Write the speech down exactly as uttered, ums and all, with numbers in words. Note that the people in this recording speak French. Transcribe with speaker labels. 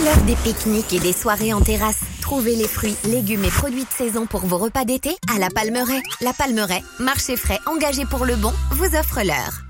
Speaker 1: l'heure des pique-niques et des soirées en terrasse. Trouvez les fruits, légumes et produits de saison pour vos repas d'été à La Palmeraie. La Palmeraie, marché frais engagé pour le bon, vous offre l'heure.